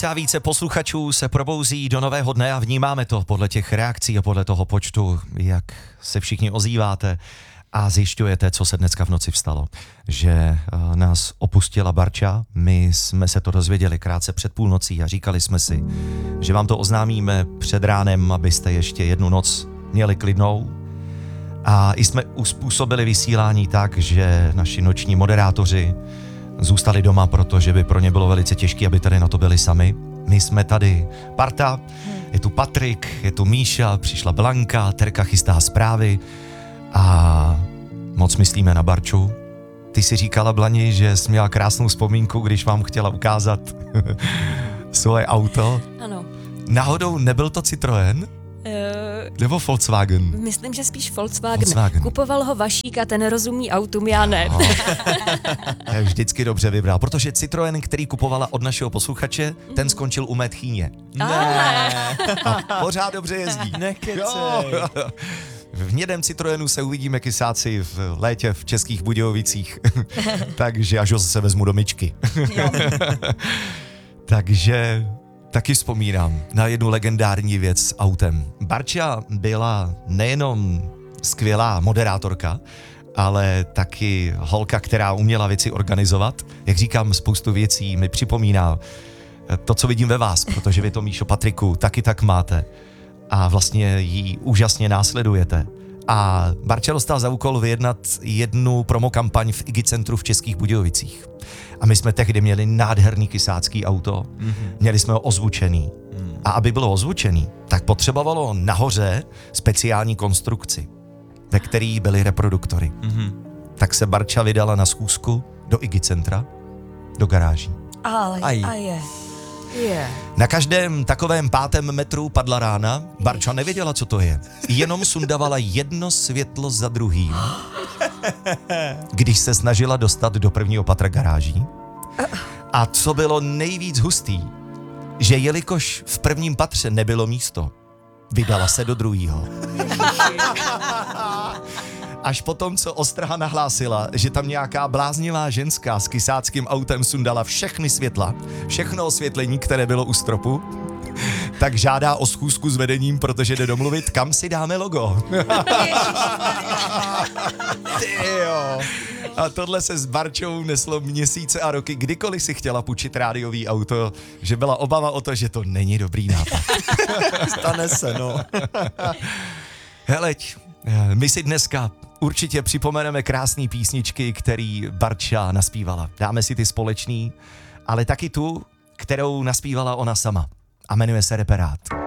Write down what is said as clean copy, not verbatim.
Více a více posluchačů se probouzí do nového dne a vnímáme to podle těch reakcí a podle toho počtu, jak se všichni ozýváte a zjišťujete, co se dneska v noci vstalo. Že nás opustila Barča, my jsme se to dozvěděli krátce před půlnocí a říkali jsme si, že vám to oznámíme před ránem, abyste ještě jednu noc měli klidnou. A i jsme uspůsobili vysílání tak, že naši noční moderátoři zůstali doma, protože by pro ně bylo velice těžké, aby tady na to byli sami. My jsme tady parta, je tu Patrik, je tu Míša, přišla Blanka, Terka chystá zprávy a moc myslíme na Barču. Ty si říkala, Blani, že jsi měla krásnou vzpomínku, když vám chtěla ukázat svoje auto. Ano. Náhodou nebyl to Citroën? Nebo Volkswagen? Myslím, že spíš Volkswagen. Kupoval ho Vašík a ten rozumí autům, já ne. Vždycky dobře vybral, protože Citroën, který kupovala od našeho posluchače, ten skončil u mé tchýně. Ne. A pořád dobře jezdí. Nekecej. V hnědém Citroenu se uvidíme, kysáci, v létě v Českých Budějovicích. Takže až ho zase vezmu do myčky. Takže taky vzpomínám na jednu legendární věc s autem. Barča byla nejenom skvělá moderátorka, ale taky holka, která uměla věci organizovat. Jak říkám, spoustu věcí mi připomíná to, co vidím ve vás, protože vy to, Míšo, Patriku, taky tak máte. A vlastně ji úžasně následujete. A Barča dostala za úkol vyjednat jednu promokampaň v IGI centru v Českých Budějovicích. A my jsme tehdy měli nádherný kysácký auto, měli jsme ho ozvučený. A aby bylo ozvučený, tak potřebovalo nahoře speciální konstrukci, ve který byly reproduktory. Tak se Barča vydala na schůzku do IGI centra, do garáží. Ale je. Na každém takovém 5. metru padla rána, Barča nevěděla, co to je. Jenom sundavala jedno světlo za druhým. Když se snažila dostat do prvního patra garáží. A co bylo nejvíc hustý, že jelikož v prvním patře nebylo místo, vydala se do druhého. Až potom, co ostraha nahlásila, že tam nějaká bláznivá ženská s kysáckým autem sundala všechny světla, všechno osvětlení, které bylo u stropu, tak žádá o schůzku s vedením, protože jde domluvit, kam si dáme logo. Tyjo. A tohle se s Barčou neslo měsíce a roky, kdykoliv si chtěla půjčit rádiový auto, že byla obava o to, že to není dobrý nápad. Stane se, no. Heleď, my si dneska určitě připomeneme krásné písničky, který Barča naspívala. Dáme si ty společný, ale taky tu, kterou naspívala ona sama. A jmenuje se Reperát.